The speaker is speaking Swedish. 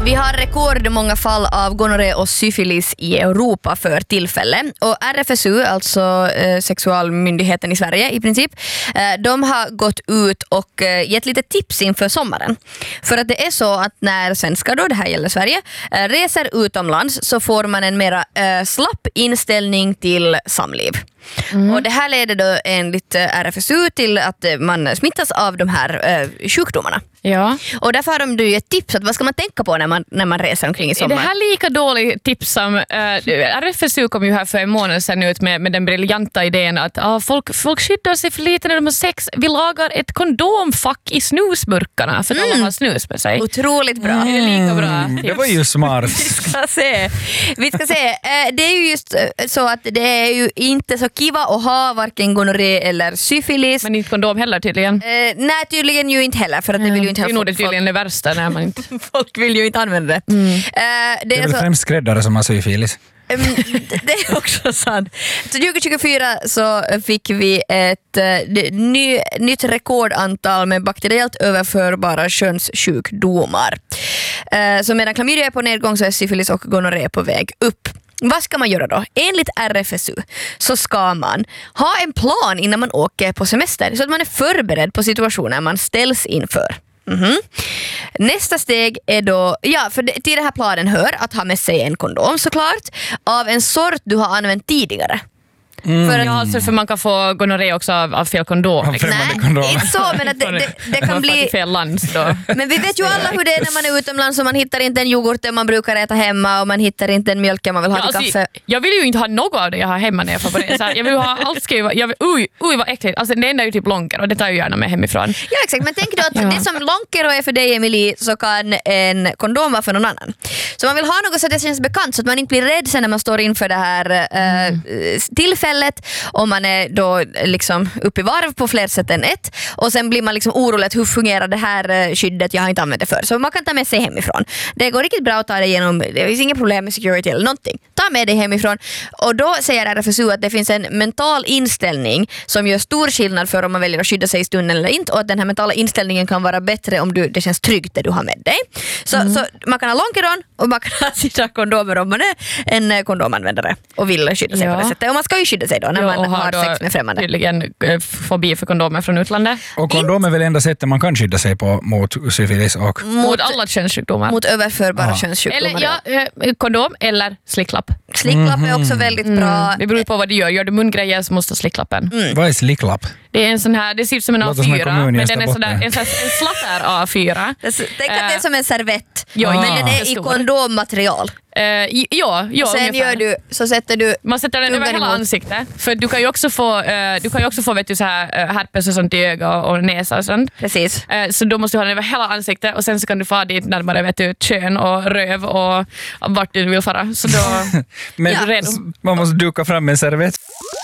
Vi har rekordmånga fall av gonorré och syfilis i Europa för tillfälle. Och RFSU, alltså sexualmyndigheten i Sverige i princip, de har gått ut och gett lite tips inför sommaren. För att det är så att när svenskar, då det här gäller Sverige, reser utomlands så får man en mera slapp inställning till samliv. Och det här leder då enligt RFSU till att man smittas av de här sjukdomarna. Ja. Och därför har de ju ett tips att vad ska man tänka på när man reser omkring i sommar? Är det här lika dåligt tips som RFSU kom ju här för en månad sedan ut med den briljanta idén att folk skyddar sig för lite när de har sex. Vi lagar ett kondomfack i snusburkarna för att alla har snus med sig. Otroligt bra. Det är lika bra tips. Det var ju smart. Vi ska se. Det är ju just så att det är ju inte så kiva att ha varken gonorré eller syfilis. Men inte kondom heller tydligen. Nej, tydligen ju inte heller för att det vill ju inte det är nog det tydligen det värsta när man inte... Folk vill ju inte använda det. Det är väl främst skräddare som har syfilis. Det är också sant. Så 2024 så fick vi ett nytt rekordantal med bakteriellt överförbara könssjukdomar. Så medan klamydia är på nedgång så är syfilis och gonorré på väg upp. Vad ska man göra då? Enligt RFSU så ska man ha en plan innan man åker på semester så att man är förberedd på situationer man ställs inför. Nästa steg är då, för till den här planen hör att ha med sig en kondom såklart av en sort du har använt tidigare. För man kan få gonorré också av fel kondom. Nej, inte så, men att det kan bli fel land då. Men vi vet ju alla hur det är när man är utomlands och man hittar inte en yoghurt man brukar äta hemma och man hittar inte en mjölk man vill ha till kaffe. Jag vill ju inte ha något av det jag har hemma när jag får på det. Jag vill ha allt oj vad äckligt. Alltså det enda är ju typ Lonkero och det tar jag gärna med hemifrån. Ja exakt, men tänk då att det som Lonkero är för dig Emilie så kan en kondom vara för någon annan. Så man vill ha något så att det känns bekant så att man inte blir rädd sen när man står inför det här tillfället. Om man är då liksom uppe i varv på fler sätt än ett och sen blir man liksom orolig hur fungerar det här skyddet, jag har inte använt det för. Så man kan ta med sig hemifrån. Det går riktigt bra att ta det igenom, det finns inga problem med security eller någonting. Ta med det hemifrån och då säger RFSU att det finns en mental inställning som gör stor skillnad för om man väljer att skydda sig i stunden eller inte och att den här mentala inställningen kan vara bättre om det känns tryggt det du har med dig. Så man kan ha Lonkeron och man kan ha sina kondomer om man är en kondomanvändare och vill skydda sig på det sättet. Och man ska ju skydda sig då när man har sex med främmande. Tydligen fobi för kondomer från utlandet. Och kondom är väl enda sättet man kan skydda sig på mot syfilis och... Mot alla könssjukdomar. Mot överförbara könssjukdomar. Eller kondom eller slicklapp. Slicklapp är också väldigt bra. Det beror på vad du gör. Gör du munggrejer så måste slicklappen. Vad är slicklapp? Det är en sån här, det ser ut som en A4 men den är sådär, en slatt är A4. Tänk att det är som en servett. Ja, men den är i kondommaterial. Så sätter du man sätter den över hela ansiktet för du kan ju också få vet du, så här herpes och sånt i öga och näsa och sånt. Precis. Så då måste du ha den över hela ansiktet och sen så kan du få dit närmare vet du, kön och röv och vart du vill fara. Så då men man måste duka fram en servett.